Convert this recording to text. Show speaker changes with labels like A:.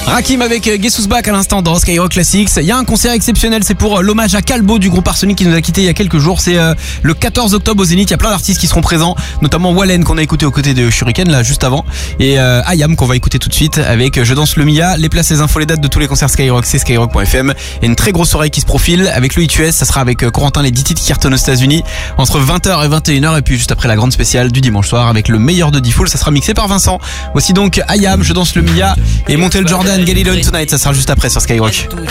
A: Rakim avec Guess Who's Back à l'instant dans Skyrock Classics. Il y a un concert exceptionnel, c'est pour l'hommage à Calbo du groupe Arsenic qui nous a quitté il y a quelques jours. C'est le 14 octobre au Zénith. Il y a plein d'artistes qui seront présents, notamment Wallen qu'on a écouté aux côtés de Shuriken là juste avant, et Ayam qu'on va écouter tout de suite avec Je danse le Mia. Les places, les infos, les dates de tous les concerts Skyrock, c'est skyrock.fm. Et une très grosse soirée qui se profile avec Loïc US. Ça sera avec Corentin, les 10 titres qui cartonnent aux États-Unis entre 20h et 21h, et puis juste après la grande spéciale du dimanche soir avec le meilleur de D-Fool. Ça sera mixé par Vincent. Voici donc Ayam, Je danse le Mia, et Montel Jordan, Get It On Tonight. Ça sera juste après sur Skyrock.